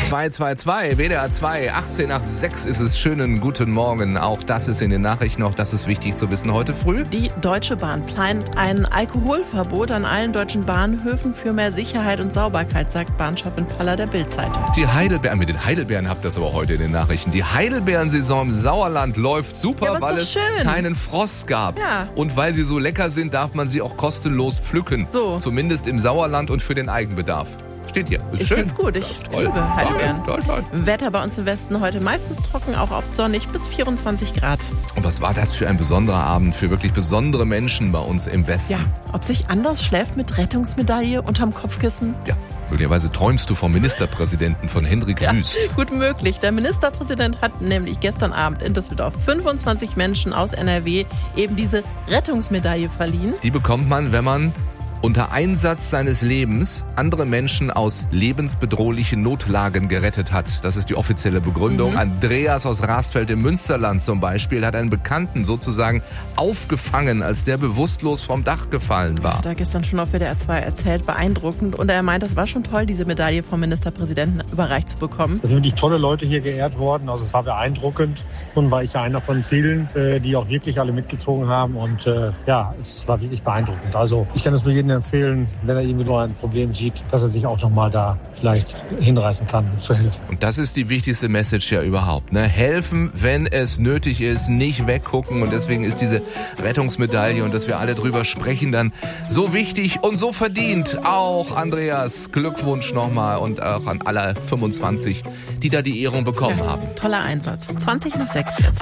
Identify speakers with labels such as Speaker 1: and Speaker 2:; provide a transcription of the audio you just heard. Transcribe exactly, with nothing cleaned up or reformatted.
Speaker 1: zwei zwei zwei, W D R zwei, achtzehn nach sechs ist es. Schönen guten Morgen. Auch das ist in den Nachrichten, auch das ist wichtig zu wissen heute früh.
Speaker 2: Die Deutsche Bahn plant ein Alkoholverbot an allen deutschen Bahnhöfen für mehr Sicherheit und Sauberkeit, sagt Bahnchefin Paller der Bild-Zeitung.
Speaker 1: Die Heidelbeeren, mit den Heidelbeeren habt ihr das aber heute in den Nachrichten. Die Heidelbeerensaison im Sauerland läuft super,
Speaker 2: Ja,
Speaker 1: weil es
Speaker 2: schön.
Speaker 1: keinen Frost gab.
Speaker 2: Ja.
Speaker 1: Und weil sie so lecker sind, darf man sie auch kostenlos pflücken.
Speaker 2: So.
Speaker 1: Zumindest im Sauerland und für den Eigenbedarf. Steht hier. Ist
Speaker 2: Ich
Speaker 1: schön.
Speaker 2: find's gut, ich
Speaker 1: toll.
Speaker 2: liebe Heidelbeeren.
Speaker 1: Toll, toll, toll.
Speaker 2: Wetter bei uns im Westen heute meistens trocken, auch oft sonnig, bis vierundzwanzig Grad.
Speaker 1: Und was war das für ein besonderer Abend für wirklich besondere Menschen bei uns im Westen?
Speaker 2: Ja, ob sich anders schläft mit Rettungsmedaille unterm Kopfkissen?
Speaker 1: Ja, möglicherweise träumst du vom Ministerpräsidenten von Hendrik
Speaker 2: Ja,
Speaker 1: Wüst.
Speaker 2: gut möglich. Der Ministerpräsident hat nämlich gestern Abend in Düsseldorf fünfundzwanzig Menschen aus N R W eben diese Rettungsmedaille verliehen.
Speaker 1: Die bekommt man, wenn man unter Einsatz seines Lebens andere Menschen aus lebensbedrohlichen Notlagen gerettet hat. Das ist die offizielle Begründung.
Speaker 2: Mhm.
Speaker 1: Andreas aus Rastfeld im Münsterland zum Beispiel hat einen Bekannten sozusagen aufgefangen, als der bewusstlos vom Dach gefallen war.
Speaker 2: Hat er gestern schon auf W D R zwei erzählt, beeindruckend. Und er meint, das war schon toll, diese Medaille vom Ministerpräsidenten überreicht zu bekommen.
Speaker 3: Es sind wirklich tolle Leute hier geehrt worden. Also es war beeindruckend. Nun war ich ja einer von vielen, äh, die auch wirklich alle mitgezogen haben. Und äh, ja, es war wirklich beeindruckend. Also ich kann es nur jedem empfehlen, wenn er irgendwie nur ein Problem sieht, dass er sich auch nochmal da vielleicht hinreißen kann, zu helfen.
Speaker 1: Und das ist die wichtigste Message ja überhaupt. Ne? Helfen, wenn es nötig ist, nicht weggucken. Und deswegen ist diese Rettungsmedaille und dass wir alle drüber sprechen dann so wichtig und so verdient. Auch Andreas, Glückwunsch nochmal und auch an alle fünfundzwanzig, die da die Ehrung bekommen
Speaker 2: Ja,
Speaker 1: haben.
Speaker 2: toller Einsatz. zwanzig nach sechs jetzt.